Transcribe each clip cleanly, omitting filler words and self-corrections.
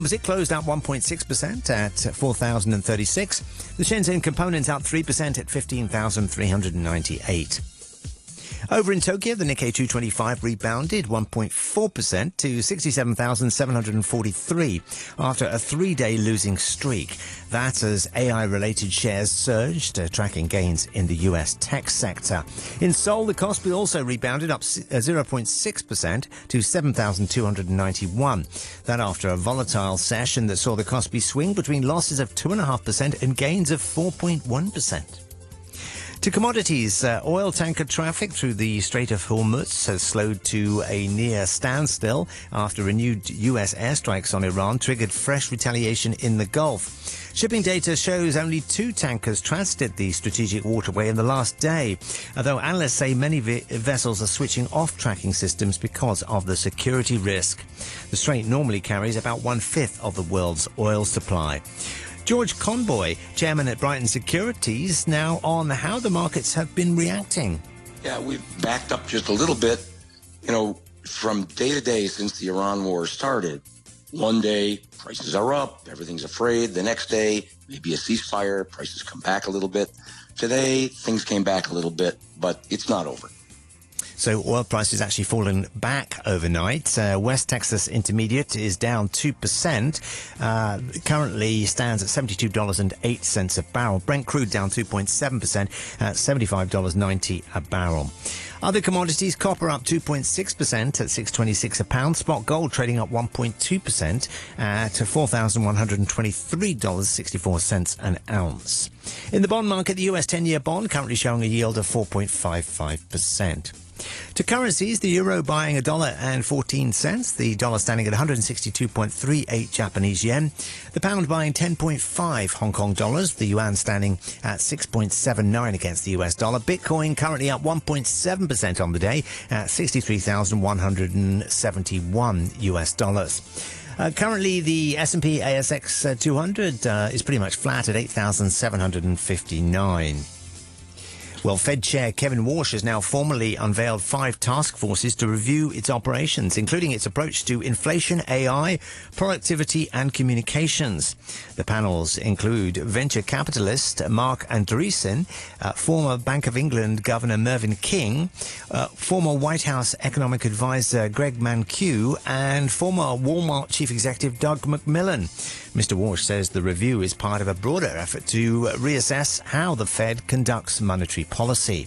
It closed out 1.6% at 4,036. The Shenzhen Component out 3% at 15,398. Over in Tokyo, the Nikkei 225 rebounded 1.4% to 67,743 after a three-day losing streak. That as AI-related shares surged, tracking gains in the U.S. tech sector. In Seoul, the Kospi also rebounded up 0.6% to 7,291. That after a volatile session that saw the Kospi swing between losses of 2.5% and gains of 4.1%. To commodities, oil tanker traffic through the Strait of Hormuz has slowed to a near standstill after renewed U.S. airstrikes on Iran triggered fresh retaliation in the Gulf. Shipping data shows only 2 tankers transited the strategic waterway in the last day, although analysts say many vessels are switching off tracking systems because of the security risk. The strait normally carries about 1/5 of the world's oil supply. George Conboy, chairman at Brighton Securities, now on how the markets have been reacting. Yeah, we've backed up just a little bit. From day to day since the Iran war started, one day prices are up, everything's afraid. The next day, maybe a ceasefire, prices come back a little bit. Today, things came back a little bit, but it's not over. So oil prices actually fallen back overnight. West Texas Intermediate is down 2%. Currently stands at $72.08 a barrel. Brent crude down 2.7% at $75.90 a barrel. Other commodities, copper up 2.6% at $6.26 a pound. Spot gold trading up 1.2% at $4,123.64 an ounce. In the bond market, the US 10-year bond currently showing a yield of 4.55%. To currencies, the euro buying $1.14, the dollar standing at 162.38 Japanese yen, the pound buying 10.5 Hong Kong dollars, the yuan standing at 6.79 against the US dollar. Bitcoin currently up 1.7% on the day at 63,171 US dollars. Currently, the S&P ASX 200 is pretty much flat at 8,759. Well, Fed Chair Kevin Warsh has now formally unveiled 5 task forces to review its operations, including its approach to inflation, AI, productivity and communications. The panels include venture capitalist Mark Andreessen, former Bank of England Governor Mervyn King, former White House economic advisor Greg Mankiw, and former Walmart chief executive Doug McMillon. Mr. Warsh says the review is part of a broader effort to reassess how the Fed conducts monetary policy.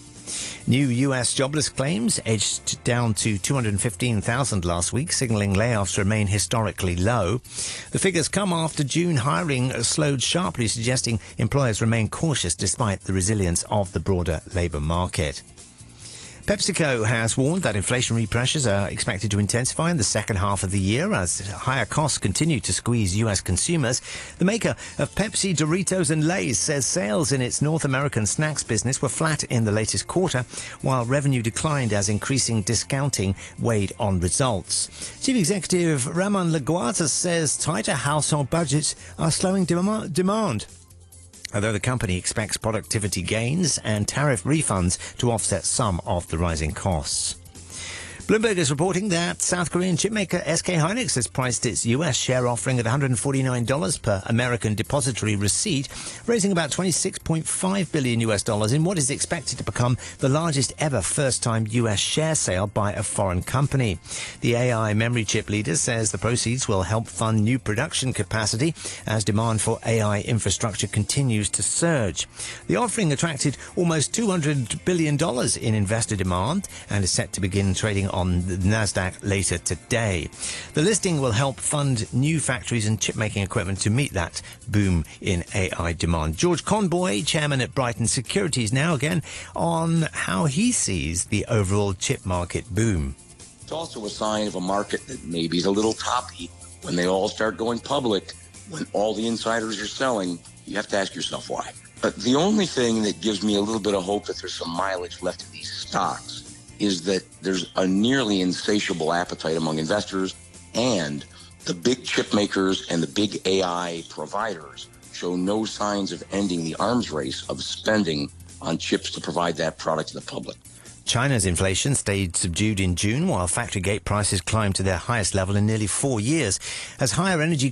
New U.S. jobless claims edged down to 215,000 last week, signaling layoffs remain historically low. The figures come after June hiring slowed sharply, suggesting employers remain cautious despite the resilience of the broader labour market. PepsiCo has warned that inflationary pressures are expected to intensify in the second half of the year as higher costs continue to squeeze U.S. consumers. The maker of Pepsi, Doritos and Lay's says sales in its North American snacks business were flat in the latest quarter, while revenue declined as increasing discounting weighed on results. Chief Executive Ramon Laguarta says tighter household budgets are slowing demand, although the company expects productivity gains and tariff refunds to offset some of the rising costs. Bloomberg is reporting that South Korean chipmaker SK Hynix has priced its U.S. share offering at $149 per American depository receipt, raising about $26.5 billion in what is expected to become the largest ever first-time U.S. share sale by a foreign company. The AI memory chip leader says the proceeds will help fund new production capacity as demand for AI infrastructure continues to surge. The offering attracted almost $200 billion in investor demand and is set to begin trading on the Nasdaq later today. The listing will help fund new factories and chip-making equipment to meet that boom in AI demand. George Conboy, chairman at Brighton Securities, now again on how he sees the overall chip market boom. It's also a sign of a market that maybe is a little toppy. When they all start going public, when all the insiders are selling, you have to ask yourself why. But the only thing that gives me a little bit of hope that there's some mileage left in these stocks is that there's a nearly insatiable appetite among investors, and the big chip makers and the big AI providers show no signs of ending the arms race of spending on chips to provide that product to the public. China's inflation stayed subdued in June, while factory gate prices climbed to their highest level in nearly 4 years, as higher energy